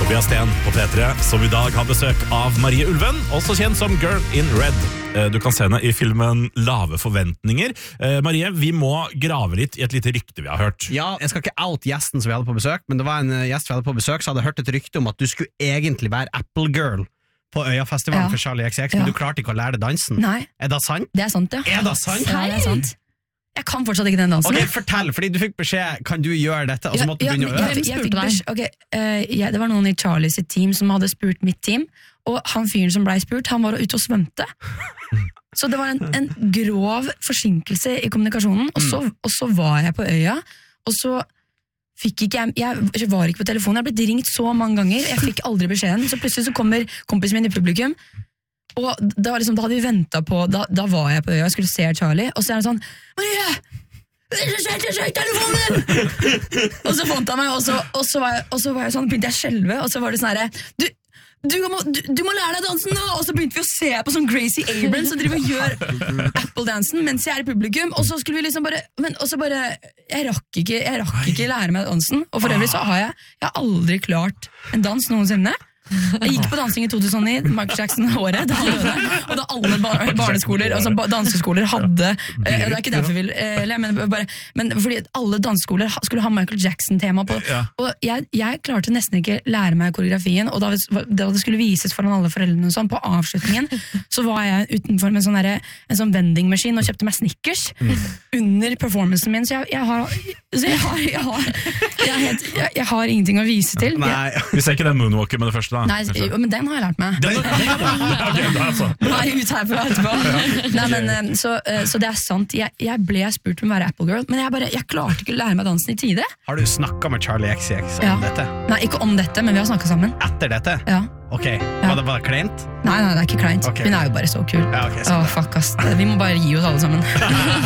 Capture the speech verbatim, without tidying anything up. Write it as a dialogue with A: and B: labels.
A: Tobias Sten på P tre, som i dag har besøk av Marie Ulven, også kjent som Girl in Red. Du kan se henne i filmen Lave forventninger. Marie, vi må grave litt i et lite rykte vi har hørt.
B: Ja, jeg skal ikke out gjesten som vi hadde på besøk, men det var en gjest vi hadde på besøk, så hadde jeg hørt et rykte om at du skulle egentlig være Apple Girl på Øyafestivalen
C: Ja.
B: for Charlie X C X,
C: Ja.
B: men du klarte ikke å lære deg dansen.
C: Nei,
B: Er det sant?
C: det er sant, ja.
B: Er det sant?
C: Ja, det er sant. Jeg kan fortsatt ikke den dansen.
B: Ok, fortell, fordi du fikk beskjed, kan du gjøre dette, og så måtte du
C: Ja,
B: begynne å
C: men
B: øve.
C: jeg, jeg fikk beskjed, ok, eh, jeg, Det var noen i Charlie sitt team som hadde spurt mitt team, og han fyren som ble spurt, han var ute og svømte. Så det var en, en grov forsinkelse i kommunikasjonen, og så, og så var jeg på øya, og så fikk ikke jeg, jeg var ikke på telefonen, jeg ble ringt så mange ganger, jeg fikk aldri beskjeden, så plutselig så kommer kompisen min i publikum, og da, liksom, da hadde vi ventet på, da, da var jeg på øya, jeg skulle se Charlie, og så er det sånn, Marie! Sjekk, sjekk telefonen! Og så fant han meg, og så, og så, var, jeg, og så var jeg sånn, begynte jeg å skjelve, og så var det sånn her, du, du, må, du, du må lære deg dansen nå! Og så begynte vi å se på sånn Gracie Abrams og drive og gjør Apple-dansen mens jeg er i publikum, og så skulle vi liksom bare, men, og så bare, jeg rakk ikke, jeg rakk ikke lære meg dansen, og for øvrig så har jeg, jeg har aldri klart en dans noensinne. Jeg gikk på dansing i to tusen og ni, Michael Jackson-året, da han døde, og da alle bar barneskoler, altså danseskoler hadde, eh, det er ikke derfor vi vil, eh, men, bare, men fordi alle danseskoler skulle ha Michael Jackson-tema på, og jeg, jeg klarte nesten ikke lære meg koreografien, og da, da det skulle vises foran alle foreldrene og sånn, på avslutningen, så var jeg utenfor med en sånn, der, en sånn vending-maskin og kjøpte meg Snickers under performancen min, så jeg, jeg har, så jeg har, jeg har, jeg, har helt, jeg, jeg har ingenting å vise til.
B: Nei,
A: Vi ser ikke den moonwalker med det første.
C: Nei, men den har jeg lært meg.
A: Den, den, den, altså.
C: Nei, ut herfra etterpå. Nei, men, så, så det er sant. Jeg, jeg ble spurt om å være Apple Girl, men jeg, bare, jeg klarte ikke å lære meg dansen i tide.
B: har du snakket med Charlie X C X om
C: Ja.
B: dette?
C: Nei, ikke om dette, men vi har snakket sammen.
B: Etter dette?
C: Ja.
B: Ok, var det bare kleint?
C: Nei, nei, det er ikke kleint.
B: Ok.
C: Hun er jo bare så kul.
B: Ja, ok,
C: Åh, fuck ass. Vi må bare gi oss alle sammen.